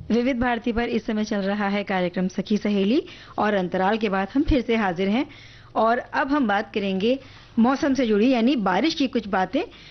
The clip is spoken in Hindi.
विविध भारती पर इस समय चल रहा है कार्यक्रम सखी सहेली और अंतराल के बाद हम फिर से हाजिर हैं और अब हम बात करेंगे मौसम से जुड़ी यानी बारिश की कुछ बातें